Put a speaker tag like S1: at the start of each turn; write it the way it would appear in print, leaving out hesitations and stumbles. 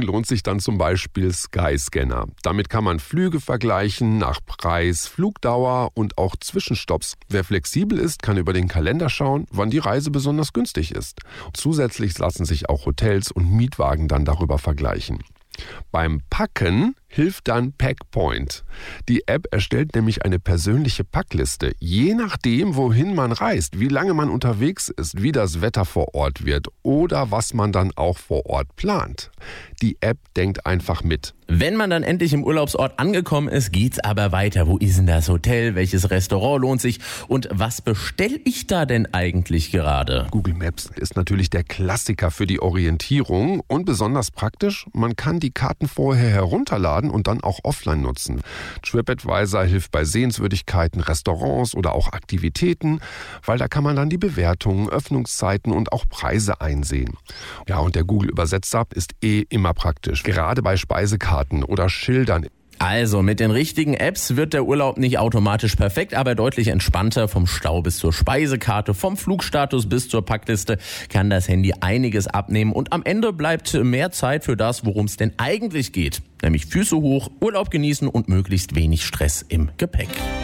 S1: lohnt sich dann zum Beispiel Skyscanner. Damit kann man Flüge vergleichen nach Preis, Flugdauer und auch Zwischenstopps. Wer flexibel ist, kann über den Kalender schauen, wann die Reise besonders günstig ist. Zusätzlich lassen sich auch Hotels und Mietwagen dann darüber vergleichen. Beim Packen hilft dann Packpoint. Die App erstellt nämlich eine persönliche Packliste, je nachdem, wohin man reist, wie lange man unterwegs ist, wie das Wetter vor Ort wird oder was man dann auch vor Ort plant. Die App denkt einfach mit.
S2: Wenn man dann endlich im Urlaubsort angekommen ist, geht's aber weiter. Wo ist denn das Hotel? Welches Restaurant lohnt sich? Und was bestelle ich da denn eigentlich gerade?
S1: Google Maps ist natürlich der Klassiker für die Orientierung und besonders praktisch, man kann die Karten vorher herunterladen und dann auch offline nutzen. TripAdvisor hilft bei Sehenswürdigkeiten, Restaurants oder auch Aktivitäten, weil da kann man dann die Bewertungen, Öffnungszeiten und auch Preise einsehen. Ja, und der Google-Übersetzer ist immer praktisch, gerade bei Speisekarten oder Schildern.
S2: Also, mit den richtigen Apps wird der Urlaub nicht automatisch perfekt, aber deutlich entspannter. Vom Stau bis zur Speisekarte, vom Flugstatus bis zur Packliste kann das Handy einiges abnehmen. Und am Ende bleibt mehr Zeit für das, worum es denn eigentlich geht. Nämlich Füße hoch, Urlaub genießen und möglichst wenig Stress im Gepäck.